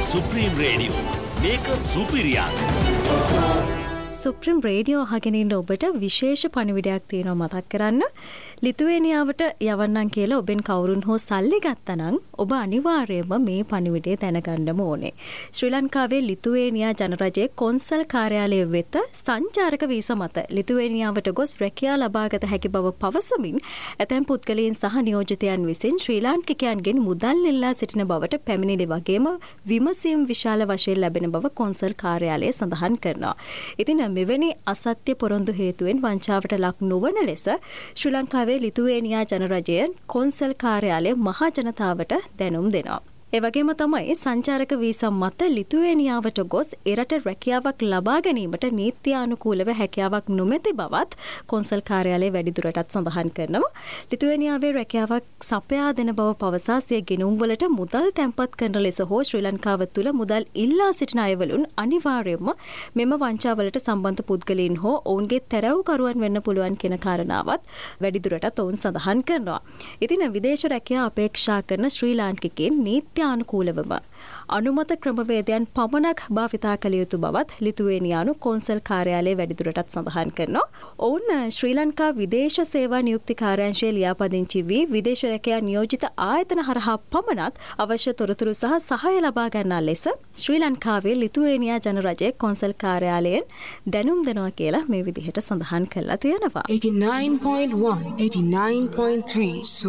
Supreme radio මේක සුපිරියක්. Supreme radio අහගෙන ඉන්න ඔබට විශේෂ පණිවිඩයක් තියෙනවා මතක් කරන්න. ලිතුවේනියාවට යවන්නම් කියලා ඔබෙන් කවුරුන් හෝ සල්ලි ගත්තනම් ඔබ අනිවාර්යයෙන්ම මේ පණිවිඩය දැනගන්නම ඕනේ. ශ්‍රී ලංකාවේ ලිතුවේනියා ජනරජයේ කොන්සල් කාර්යාලය වෙත සංචාරක වීසා මත ලිතුවේනියාවට ගොස් රැකියා ලබාගත හැකි බව පවසමින් ඇතැම් පුද්ගලයන් සහ නියෝජිතයන් විසින් ශ්‍රී ලාංකිකයන්ගෙන් මුදල් ඉල්ලා සිටින බවට පැමිණිලි වගේම විමසීම් විශාල වශයෙන් ලැබෙන බව කොන්සල් කාර්යාලය සඳහන් කරනවා. ඉතින් මෙවැනි අසත්‍ය පොරොන්දු හේතුවෙන් වංචාවට ලක් නොවන ලෙස ශ්‍රී ලංකාවේ ලිතුවේනියා ජනරජය කොන්සල් කාර්යාලය මහා ජනතාවට දැනුම් දෙනවා. ඒ වගේම තමයි සංචාරක වීසා මත ලිතුවේනියාවට ගොස් එරට රැකියාවක් ලබා ගැනීමට නීත්‍යානුකූලව හැකියාවක් නොමැති බවත් කොන්සල් කාර්යාලය වැඩිදුරටත් සඳහන් කරනවා. ලිතුවේනියාවේ රැකියාවක් සපයා දෙන බව පවසා සිය ගෙනුම්වලට මුදල් තැන්පත් කරන ලෙස හෝ ශ්‍රී ලංකාව තුළ මුදල් ඉල්ලා සිටින අයවලුන් අනිවාර්යයෙන්ම මෙම වංචාවලට සම්බන්ධ පුද්ගලයන් හෝ ඔවුන්ගේ තැරැව්කරුවන් වෙන්න පුළුවන් කියන කාරණාවත් වැඩිදුරටත් ඔවුන් සඳහන් කරනවා. ඉතින් විදේශ රැකියාව අපේක්ෂා කරන ශ්‍රී ලාංකිකයන් අනුකූලවම අනුමත ක්‍රමවේදයන් පමණක් භාවිතා කළ යුතු බවත් ලිතුවේනියානු කොන්සල් කාර්යාලය වැඩිදුරටත් සඳහන් කරනවා. ඔවුන් ශ්‍රී ලංකා විදේශ සේවා නියුක්ති කාර්යාංශයේ ලියාපදිංචි වී විදේශ රැකියා නියෝජිත ආයතන හරහා පමණක් අවශ්‍ය තොරතුරු සහ සහාය ලබා ගන්නා ලෙස ශ්‍රී ලංකාවේ ලිතුවේනියා ජනරජයේ කොන්සල් කාර්යාලයෙන් දැනුම් දෙනවා කියලා මේ විදිහට සඳහන් කරලා තියෙනවා. 89.1 89.3